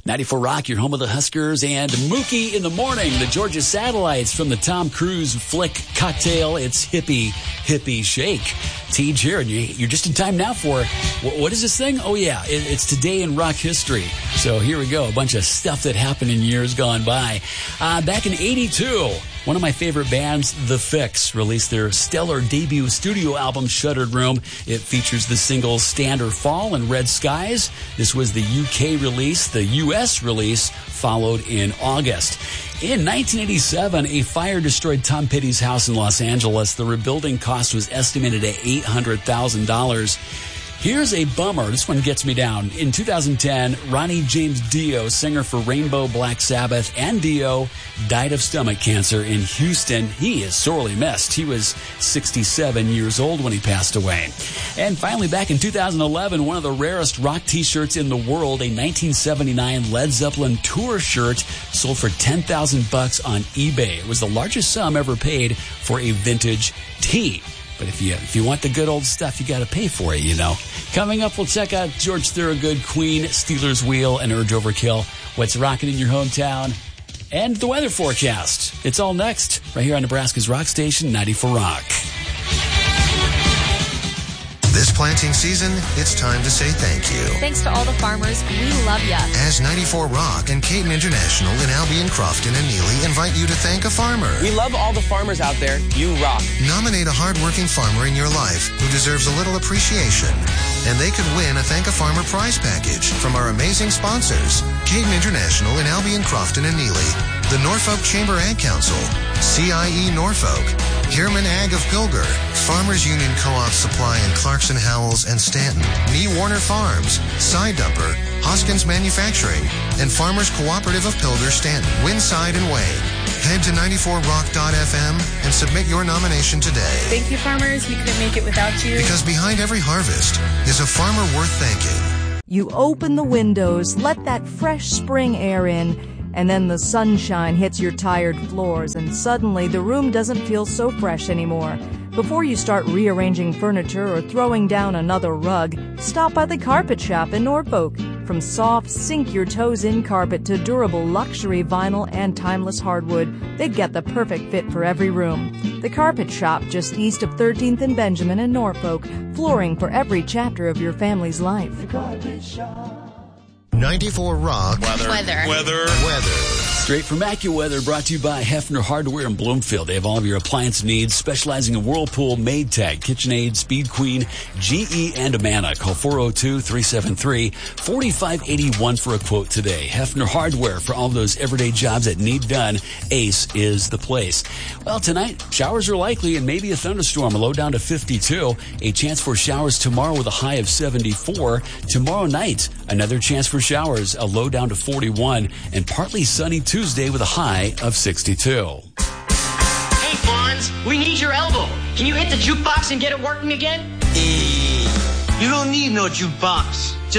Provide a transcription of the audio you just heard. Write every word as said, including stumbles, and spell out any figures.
ninety-four Rock, your home of the Huskers, and Mookie in the morning. The Georgia Satellites from the Tom Cruise flick Cocktail. It's Hippie, Hippie Shake. Teej here, and you're just in time now for, what is this thing? Oh, yeah, it's Today in Rock History. So here we go, a bunch of stuff that happened in years gone by. Uh, back in eighty-two, one of my favorite bands, The Fix, released their stellar debut studio album, Shuttered Room. It features the singles Stand or Fall and Red Skies. This was the U K release. The U S release followed in August. In nineteen eighty-seven, a fire destroyed Tom Petty's house in Los Angeles. The rebuilding cost was estimated at eight hundred thousand dollars. Here's a bummer. This one gets me down. In two thousand ten, Ronnie James Dio, singer for Rainbow, Black Sabbath, and Dio, died of stomach cancer in Houston. He is sorely missed. He was sixty-seven years old when he passed away. And finally, back in two thousand eleven, one of the rarest rock t-shirts in the world, a nineteen seventy-nine Led Zeppelin tour shirt, sold for ten thousand bucks on eBay. It was the largest sum ever paid for a vintage tee. But if you if you want the good old stuff, you got to pay for it, you know. Coming up, we'll check out George Thorogood, Queen, Steelers Wheel, and Urge Overkill. What's rocking in your hometown? And the weather forecast. It's all next, right here on Nebraska's Rock Station, ninety-four Rock. This planting season, it's time to say thank you. Thanks to all the farmers. We love ya. As ninety-four Rock and Caton International in Albion, Crofton, and Neely invite you to thank a farmer. We love all the farmers out there. You rock. Nominate a hardworking farmer in your life who deserves a little appreciation. And they could win a Thank a Farmer prize package from our amazing sponsors. Caton International in Albion, Crofton, and Neely. The Norfolk Chamber Ag Council. C I E Norfolk. Hierman Ag of Pilger, Farmers Union Co-op Supply in Clarkson, Howells, and Stanton, Nee Warner Farms, Side Dumper, Hoskins Manufacturing, and Farmers Cooperative of Pilger, Stanton, Winside, and Wayne. Head to ninety-four rock dot f m and submit your nomination today. Thank you, farmers. We couldn't make it without you. Because behind every harvest is a farmer worth thanking. You open the windows, let that fresh spring air in, and then the sunshine hits your tired floors, and suddenly the room doesn't feel so fresh anymore. Before you start rearranging furniture or throwing down another rug, stop by the Carpet Shop in Norfolk. From soft, sink-your-toes-in carpet to durable luxury vinyl and timeless hardwood, they've got the perfect fit for every room. The Carpet Shop, just east of thirteenth and Benjamin in Norfolk, flooring for every chapter of your family's life. The Carpet Shop. ninety-four Rock. Weather. Weather. Weather. Weather. Straight from AccuWeather, brought to you by Hefner Hardware in Bloomfield. They have all of your appliance needs, specializing in Whirlpool, Maytag, KitchenAid, Speed Queen, G E, and Amana. Call four oh two, three seven three, four five eight one for a quote today. Hefner Hardware, for all those everyday jobs that need done, Ace is the place. Well, tonight, showers are likely and maybe a thunderstorm. A low down to fifty-two. A chance for showers tomorrow with a high of seventy-four. Tomorrow night, another chance for showers, a low down to forty-one. And partly sunny Tuesday with a high of sixty-two. Hey, Fonz, we need your elbow. Can you hit the jukebox and get it working again? Hey, you don't need no jukebox. Just